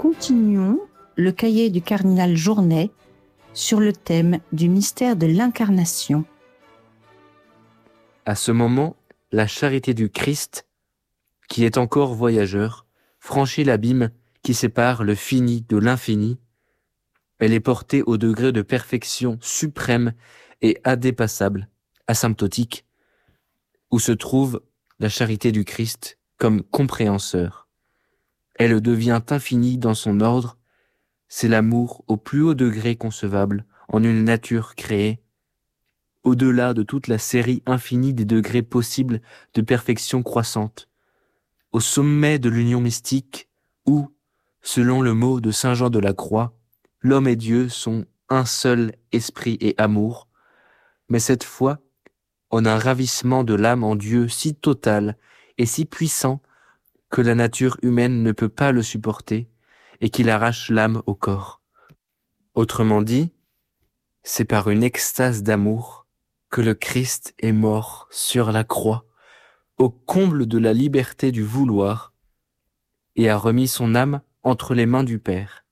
continuons le cahier du cardinal Journet sur le thème du mystère de l'incarnation. À ce moment, la charité du Christ, qui est encore voyageur, franchit l'abîme qui sépare le fini de l'infini. Elle est portée au degré de perfection suprême et indépassable, asymptotique, où se trouve la charité du Christ comme compréhenseur. Elle devient infinie dans son ordre, c'est l'amour au plus haut degré concevable en une nature créée, au-delà de toute la série infinie des degrés possibles de perfection croissante, au sommet de l'union mystique où, selon le mot de saint Jean de la Croix, l'homme et Dieu sont un seul esprit et amour, mais cette fois, en un ravissement de l'âme en Dieu si total et si puissant que la nature humaine ne peut pas le supporter et qu'il arrache l'âme au corps. Autrement dit, c'est par une extase d'amour que le Christ est mort sur la croix, au comble de la liberté du vouloir, et a remis son âme entre les mains du Père.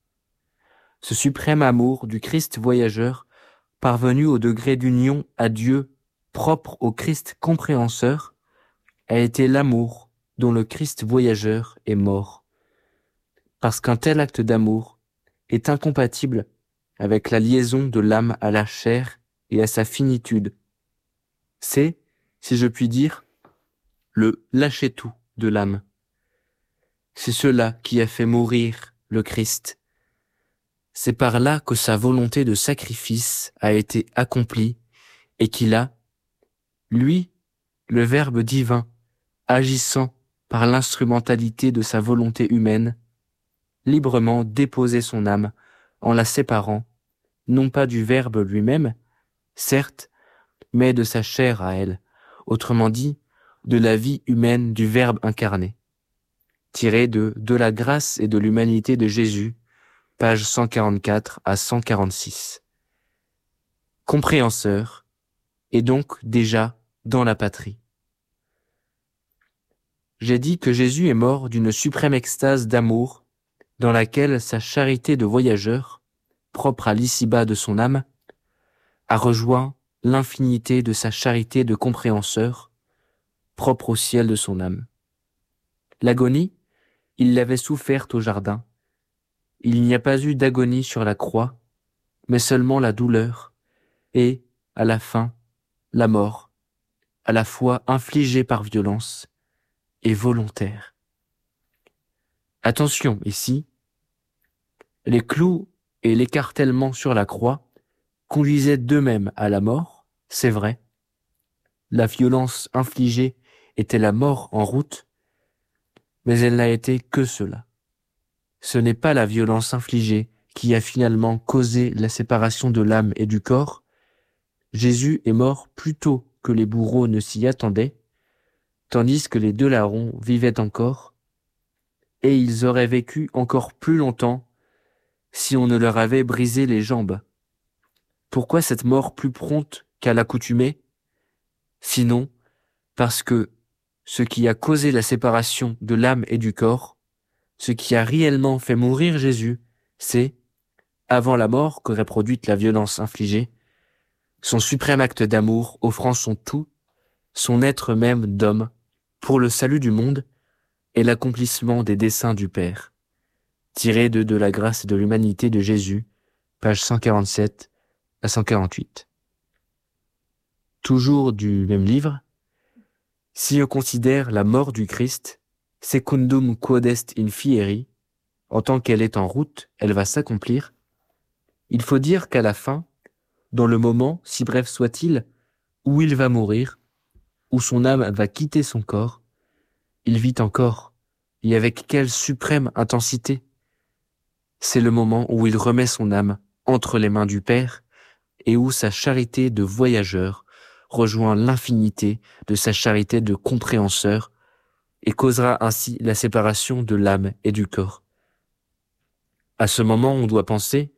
Ce suprême amour du Christ voyageur, parvenu au degré d'union à Dieu propre au Christ compréhenseur, a été l'amour dont le Christ voyageur est mort. Parce qu'un tel acte d'amour est incompatible avec la liaison de l'âme à la chair et à sa finitude. C'est, si je puis dire, le lâcher-tout de l'âme. C'est cela qui a fait mourir le Christ. C'est par là que sa volonté de sacrifice a été accomplie et qu'il a, lui, le Verbe divin, agissant par l'instrumentalité de sa volonté humaine, librement déposé son âme en la séparant, non pas du Verbe lui-même, certes, mais de sa chair à elle, autrement dit, de la vie humaine du Verbe incarné. Tiré de la grâce et de l'humanité de Jésus, pages 144 à 146. Compréhenseur, et donc déjà dans la patrie. J'ai dit que Jésus est mort d'une suprême extase d'amour, dans laquelle sa charité de voyageur, propre à l'ici-bas de son âme, a rejoint l'infinité de sa charité de compréhenseur, propre au ciel de son âme. L'agonie, il l'avait soufferte au jardin. Il n'y a pas eu d'agonie sur la croix, mais seulement la douleur, et, à la fin, la mort, à la fois infligée par violence et volontaire. Attention, ici, les clous et l'écartèlement sur la croix conduisaient d'eux-mêmes à la mort, c'est vrai. La violence infligée était la mort en route, mais elle n'a été que cela. Ce n'est pas la violence infligée qui a finalement causé la séparation de l'âme et du corps. Jésus est mort plus tôt que les bourreaux ne s'y attendaient, tandis que les deux larrons vivaient encore, et ils auraient vécu encore plus longtemps si on ne leur avait brisé les jambes. Pourquoi cette mort plus prompte qu'à l'accoutumée? Sinon, parce que ce qui a causé la séparation de l'âme et du corps, ce qui a réellement fait mourir Jésus, c'est, avant la mort qu'aurait produite la violence infligée, son suprême acte d'amour offrant son tout, son être même d'homme, pour le salut du monde et l'accomplissement des desseins du Père. Tiré de la grâce et de l'humanité de Jésus, pages 147 à 148. Toujours du même livre, si on considère la mort du Christ, secundum quod est in fieri, en tant qu'elle est en route, elle va s'accomplir, il faut dire qu'à la fin, dans le moment, si bref soit-il, où il va mourir, où son âme va quitter son corps, il vit encore, et avec quelle suprême intensité. C'est le moment où il remet son âme entre les mains du Père et où sa charité de voyageur rejoint l'infinité de sa charité de compréhenseur et causera ainsi la séparation de l'âme et du corps. À ce moment, on doit penser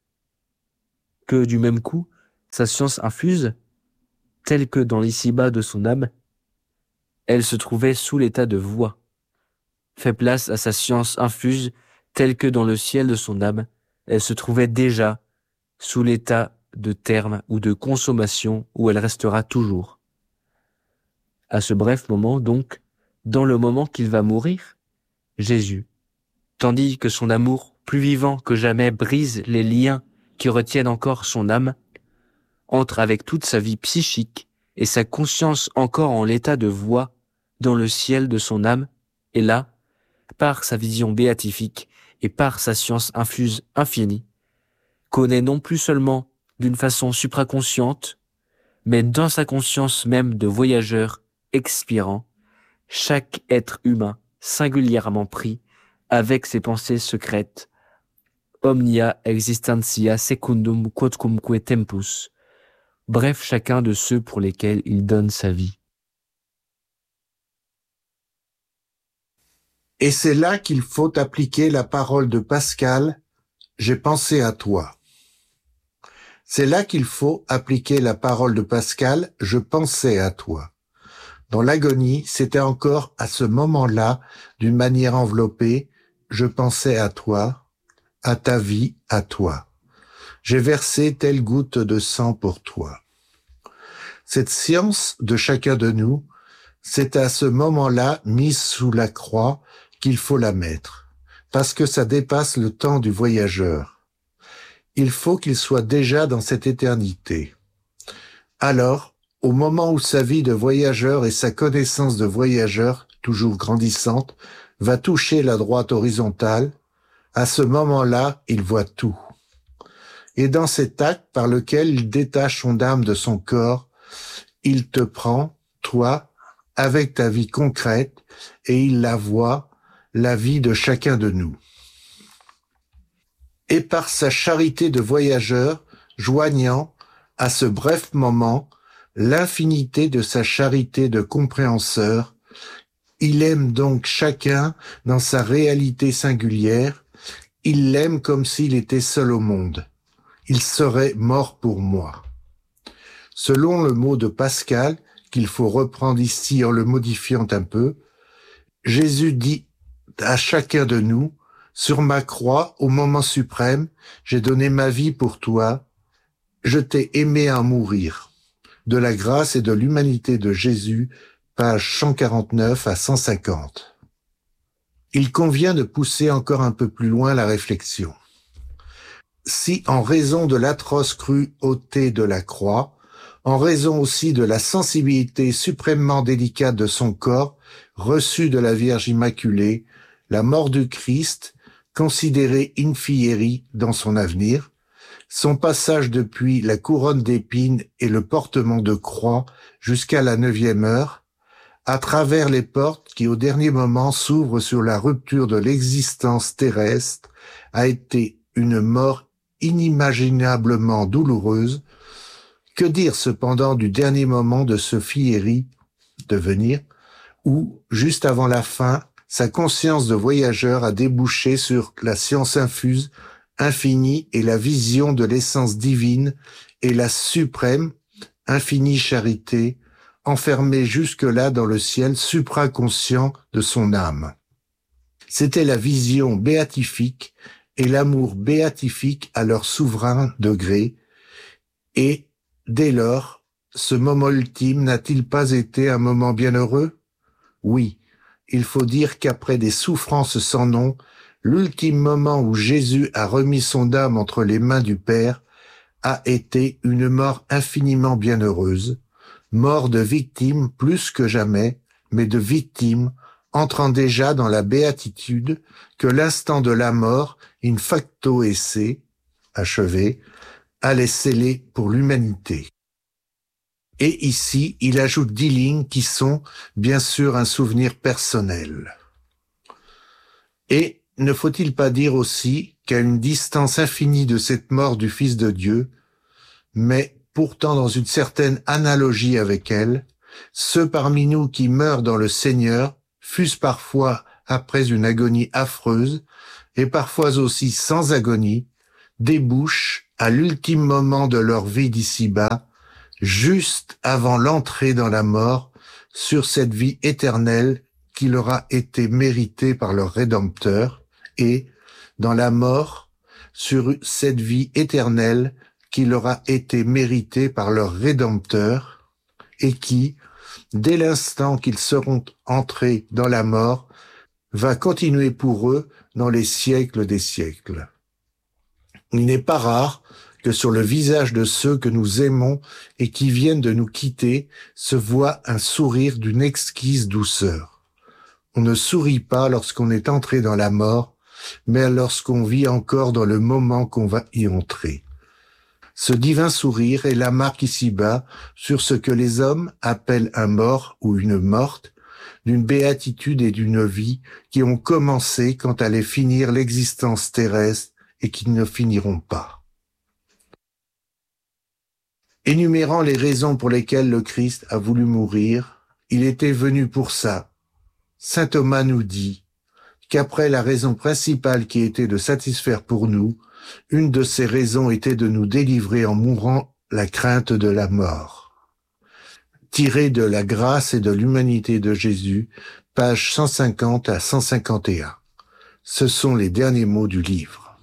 que du même coup, sa science infuse, telle que dans l'ici-bas de son âme, elle se trouvait sous l'état de voix, fait place à sa science infuse telle que dans le ciel de son âme, elle se trouvait déjà sous l'état de terme ou de consommation où elle restera toujours. À ce bref moment, donc, dans le moment qu'il va mourir, Jésus, tandis que son amour plus vivant que jamais brise les liens qui retiennent encore son âme, entre avec toute sa vie psychique et sa conscience encore en l'état de voix dans le ciel de son âme, et là, par sa vision béatifique et par sa science infuse infinie, connaît non plus seulement d'une façon supraconsciente, mais dans sa conscience même de voyageur expirant, chaque être humain singulièrement pris avec ses pensées secrètes, omnia existentia secundum quodcumque tempus, bref, chacun de ceux pour lesquels il donne sa vie. Et c'est là qu'il faut appliquer la parole de Pascal, « J'ai pensé à toi ». C'est là qu'il faut appliquer la parole de Pascal, « Je pensais à toi ». Dans l'agonie, c'était encore à ce moment-là, d'une manière enveloppée, « Je pensais à toi, à ta vie, à toi. J'ai versé telle goutte de sang pour toi. » Cette science de chacun de nous, c'est à ce moment-là, mise sous la croix, qu'il faut la mettre, parce que ça dépasse le temps du voyageur. Il faut qu'il soit déjà dans cette éternité. Alors, au moment où sa vie de voyageur et sa connaissance de voyageur, toujours grandissante, va toucher la droite horizontale, à ce moment-là, il voit tout. Et dans cet acte par lequel il détache son âme de son corps, il te prend, toi, avec ta vie concrète, et il la voit, la vie de chacun de nous. Et par sa charité de voyageur, joignant, à ce bref moment, l'infinité de sa charité de compréhenseur, il aime donc chacun dans sa réalité singulière, il l'aime comme s'il était seul au monde. Il serait mort pour moi. Selon le mot de Pascal, qu'il faut reprendre ici en le modifiant un peu, Jésus dit à chacun de nous, sur ma croix, au moment suprême, j'ai donné ma vie pour toi, je t'ai aimé à mourir. De la grâce et de l'humanité de Jésus, page 149 à 150. Il convient de pousser encore un peu plus loin la réflexion. Si, en raison de l'atroce cruauté de la croix, en raison aussi de la sensibilité suprêmement délicate de son corps, reçu de la Vierge Immaculée, la mort du Christ, considérée in fieri dans son avenir, son passage depuis la couronne d'épines et le portement de croix jusqu'à la 9e heure, à travers les portes qui au dernier moment s'ouvrent sur la rupture de l'existence terrestre, a été une mort inimaginablement douloureuse. Que dire cependant du dernier moment de ce fieri de venir, où, juste avant la fin, sa conscience de voyageur a débouché sur la science infuse, infinie et la vision de l'essence divine et la suprême, infinie charité, enfermée jusque-là dans le ciel supraconscient de son âme. C'était la vision béatifique et l'amour béatifique à leur souverain degré, et, dès lors, ce moment ultime n'a-t-il pas été un moment bienheureux? Oui, il faut dire qu'après des souffrances sans nom, l'ultime moment où Jésus a remis son âme entre les mains du Père a été une mort infiniment bienheureuse, mort de victime plus que jamais, mais de victime entrant déjà dans la béatitude que l'instant de la mort, in facto esse, achevé, allait sceller pour l'humanité. Et ici, il ajoute 10 lignes qui sont, bien sûr, un souvenir personnel. Et ne faut-il pas dire aussi qu'à une distance infinie de cette mort du Fils de Dieu, mais pourtant dans une certaine analogie avec elle, ceux parmi nous qui meurent dans le Seigneur, fût-ce parfois après une agonie affreuse, et parfois aussi sans agonie, débouchent à l'ultime moment de leur vie d'ici-bas, juste avant l'entrée dans la mort, sur cette vie éternelle qui leur a été méritée par leur Rédempteur, et, dans la mort sur cette vie éternelle qui leur a été méritée par leur Rédempteur et qui, dès l'instant qu'ils seront entrés dans la mort, va continuer pour eux dans les siècles des siècles. Il n'est pas rare que sur le visage de ceux que nous aimons et qui viennent de nous quitter se voit un sourire d'une exquise douceur. On ne sourit pas lorsqu'on est entré dans la mort, mais lorsqu'on vit encore dans le moment qu'on va y entrer. Ce divin sourire est la marque ici-bas sur ce que les hommes appellent un mort ou une morte, d'une béatitude et d'une vie qui ont commencé quand allait finir l'existence terrestre et qui ne finiront pas. Énumérant les raisons pour lesquelles le Christ a voulu mourir, il était venu pour ça. Saint Thomas nous dit qu'après la raison principale qui était de satisfaire pour nous, une de ces raisons était de nous délivrer en mourant la crainte de la mort. Tiré de la grâce et de l'humanité de Jésus, pages 150 à 151. Ce sont les derniers mots du livre.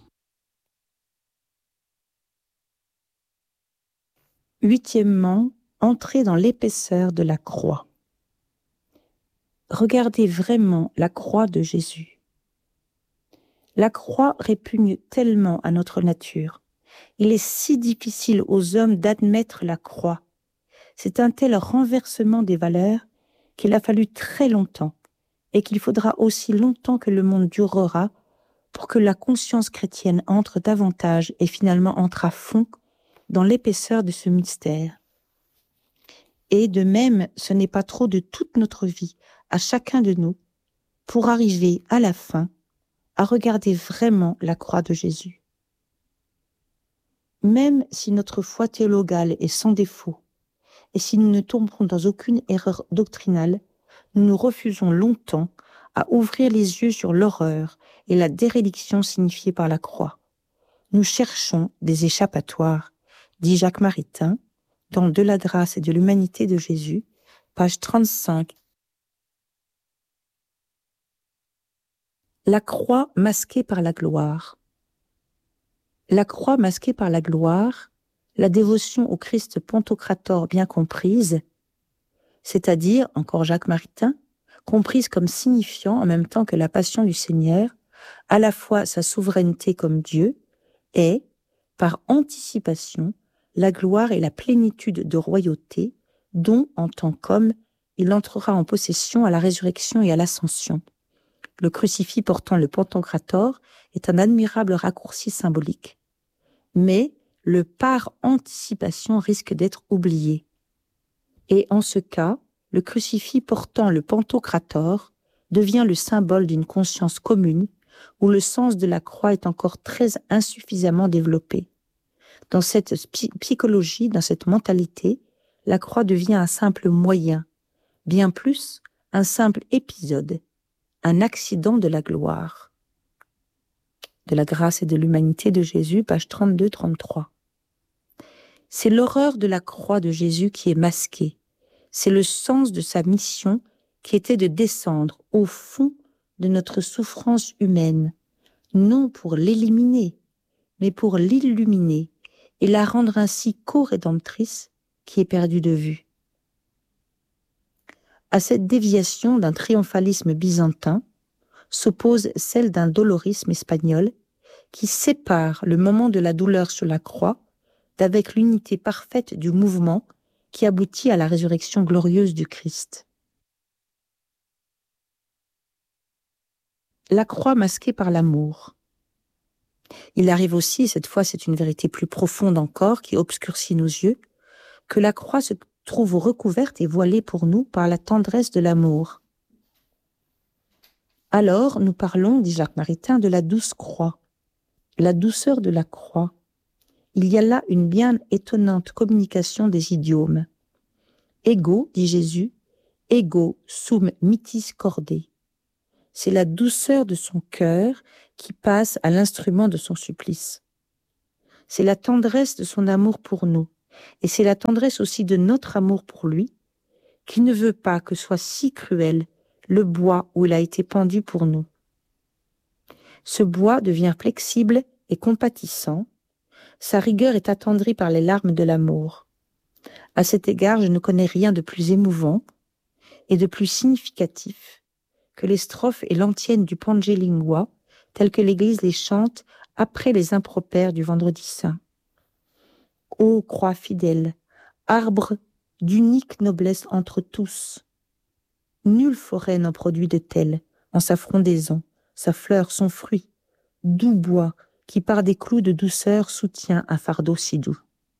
8e, entrer dans l'épaisseur de la croix. Regardez vraiment la croix de Jésus. La croix répugne tellement à notre nature. Il est si difficile aux hommes d'admettre la croix. C'est un tel renversement des valeurs qu'il a fallu très longtemps et qu'il faudra aussi longtemps que le monde durera pour que la conscience chrétienne entre davantage et finalement entre à fond dans l'épaisseur de ce mystère. Et de même, ce n'est pas trop de toute notre vie, à chacun de nous, pour arriver à la fin à regarder vraiment la croix de Jésus. Même si notre foi théologale est sans défaut, et si nous ne tomberons dans aucune erreur doctrinale, nous nous refusons longtemps à ouvrir les yeux sur l'horreur et la déréliction signifiée par la croix. Nous cherchons des échappatoires, dit Jacques Maritain, dans De la grâce et de l'humanité de Jésus, page 35. La croix masquée par la gloire. La croix masquée par la gloire, la dévotion au Christ Pantocrator bien comprise, c'est-à-dire, encore Jacques Maritain, comprise comme signifiant en même temps que la passion du Seigneur, à la fois sa souveraineté comme Dieu et, par anticipation, la gloire et la plénitude de royauté dont, en tant qu'homme, il entrera en possession à la résurrection et à l'ascension. Le crucifix portant le Pantocrator est un admirable raccourci symbolique. Mais le par anticipation risque d'être oublié. Et en ce cas, le crucifix portant le Pantocrator devient le symbole d'une conscience commune où le sens de la croix est encore très insuffisamment développé. Dans cette psychologie, dans cette mentalité, la croix devient un simple moyen, bien plus un simple épisode, un accident de la gloire. De la grâce et de l'humanité de Jésus, page 32-33. C'est l'horreur de la croix de Jésus qui est masquée. C'est le sens de sa mission qui était de descendre au fond de notre souffrance humaine, non pour l'éliminer, mais pour l'illuminer et la rendre ainsi co-rédemptrice qui est perdue de vue. À cette déviation d'un triomphalisme byzantin s'oppose celle d'un dolorisme espagnol qui sépare le moment de la douleur sur la croix d'avec l'unité parfaite du mouvement qui aboutit à la résurrection glorieuse du Christ. La croix masquée par l'amour. Il arrive aussi, cette fois c'est une vérité plus profonde encore qui obscurcit nos yeux, que la croix se trouve recouverte et voilée pour nous par la tendresse de l'amour. Alors nous parlons, dit Jacques Maritain, de la douce croix, la douceur de la croix. Il y a là une bien étonnante communication des idiomes. Ego, dit Jésus, ego sum mitis corde. C'est la douceur de son cœur qui passe à l'instrument de son supplice. C'est la tendresse de son amour pour nous, et c'est la tendresse aussi de notre amour pour lui, qui ne veut pas que soit si cruel le bois où il a été pendu pour nous. Ce bois devient flexible et compatissant. Sa rigueur est attendrie par les larmes de l'amour. À cet égard, je ne connais rien de plus émouvant et de plus significatif que les strophes et l'antienne du Pange Lingua, telles que l'Église les chante après les impropères du Vendredi Saint. Ô croix fidèle, arbre d'unique noblesse entre tous, nulle forêt n'en produit de telle, en sa frondaison, sa fleur, son fruit, doux bois qui par des clous de douceur soutient un fardeau si doux.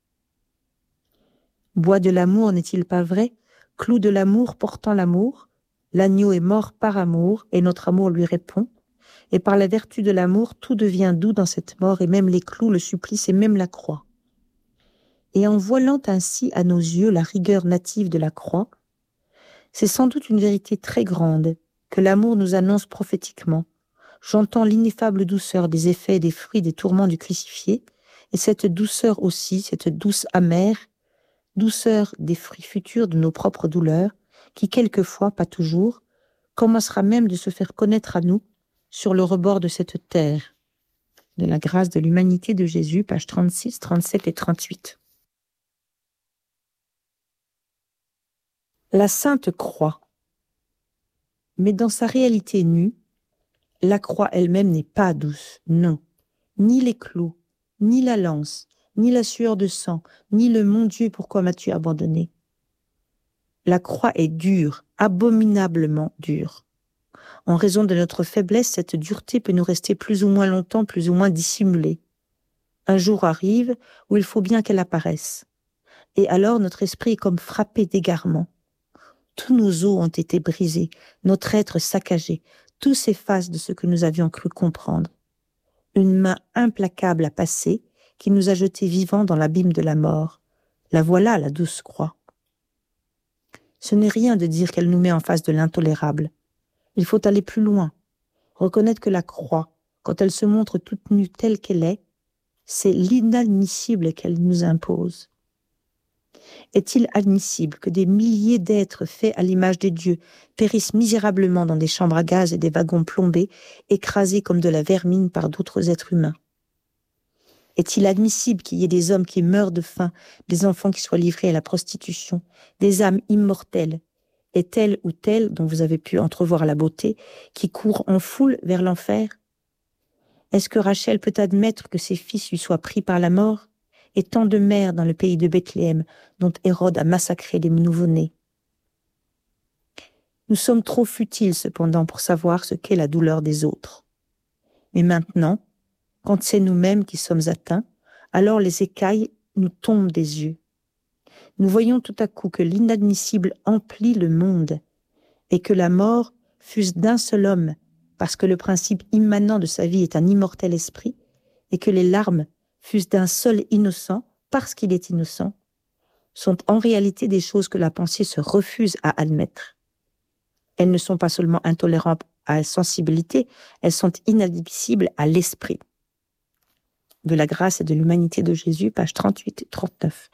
Bois de l'amour, n'est-il pas vrai? Clou de l'amour portant l'amour, l'agneau est mort par amour et notre amour lui répond. Et par la vertu de l'amour, tout devient doux dans cette mort et même les clous, le supplice et même la croix. Et en voilant ainsi à nos yeux la rigueur native de la croix, c'est sans doute une vérité très grande que l'amour nous annonce prophétiquement. J'entends l'ineffable douceur des effets et des fruits des tourments du crucifié, et cette douceur aussi, cette douce amère, douceur des fruits futurs de nos propres douleurs, qui quelquefois, pas toujours, commencera même de se faire connaître à nous sur le rebord de cette terre. De la grâce de l'humanité de Jésus, pages 36, 37 et 38. La Sainte Croix. Mais dans sa réalité nue, la croix elle-même n'est pas douce, non. Ni les clous, ni la lance, ni la sueur de sang, ni le « Mon Dieu, pourquoi m'as-tu abandonné ?» La croix est dure, abominablement dure. En raison de notre faiblesse, cette dureté peut nous rester plus ou moins longtemps, plus ou moins dissimulée. Un jour arrive où il faut bien qu'elle apparaisse. Et alors notre esprit est comme frappé d'égarement. Tous nos os ont été brisés, notre être saccagé, tout s'efface de ce que nous avions cru comprendre. Une main implacable a passé, qui nous a jetés vivants dans l'abîme de la mort. La voilà, la douce croix. Ce n'est rien de dire qu'elle nous met en face de l'intolérable. Il faut aller plus loin, reconnaître que la croix, quand elle se montre toute nue telle qu'elle est, c'est l'inadmissible qu'elle nous impose. Est-il admissible que des milliers d'êtres faits à l'image des dieux périssent misérablement dans des chambres à gaz et des wagons plombés, écrasés comme de la vermine par d'autres êtres humains? Est-il admissible qu'il y ait des hommes qui meurent de faim, des enfants qui soient livrés à la prostitution, des âmes immortelles, et telle ou telle, dont vous avez pu entrevoir la beauté, qui courent en foule vers l'enfer? Est-ce que Rachel peut admettre que ses fils lui soient pris par la mort, et tant de mères dans le pays de Bethléem, dont Hérode a massacré les nouveau-nés? Nous sommes trop futiles cependant pour savoir ce qu'est la douleur des autres. Mais maintenant, quand c'est nous-mêmes qui sommes atteints, alors les écailles nous tombent des yeux. Nous voyons tout à coup que l'inadmissible emplit le monde et que la mort, fût-ce d'un seul homme, parce que le principe immanent de sa vie est un immortel esprit, et que les larmes, fût-ce d'un seul innocent, parce qu'il est innocent, sont en réalité des choses que la pensée se refuse à admettre. Elles ne sont pas seulement intolérables à la sensibilité, elles sont inadmissibles à l'esprit. De la grâce et de l'humanité de Jésus, pages 38 et 39.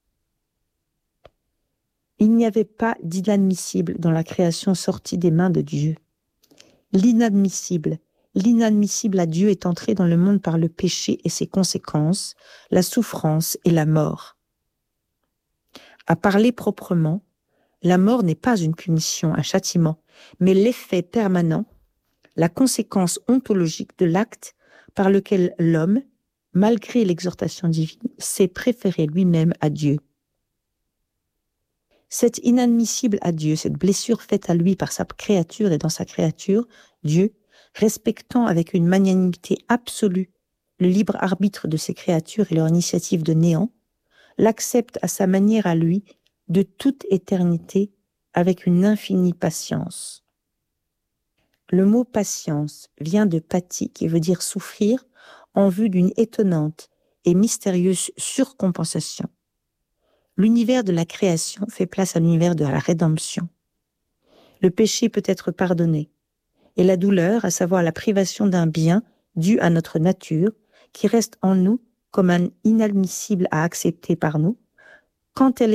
Il n'y avait pas d'inadmissible dans la création sortie des mains de Dieu. L'inadmissible à Dieu est entré dans le monde par le péché et ses conséquences, la souffrance et la mort. À parler proprement, la mort n'est pas une punition, un châtiment, mais l'effet permanent, la conséquence ontologique de l'acte par lequel l'homme, malgré l'exhortation divine, s'est préféré lui-même à Dieu. Cet inadmissible à Dieu, cette blessure faite à lui par sa créature et dans sa créature, Dieu, respectant avec une magnanimité absolue le libre arbitre de ses créatures et leur initiative de néant, l'accepte à sa manière à lui de toute éternité avec une infinie patience. Le mot patience vient de pati, qui veut dire souffrir, en vue d'une étonnante et mystérieuse surcompensation. L'univers de la création fait place à l'univers de la rédemption. Le péché peut être pardonné, et la douleur, à savoir la privation d'un bien dû à notre nature, qui reste en nous comme un inadmissible à accepter par nous, quand elle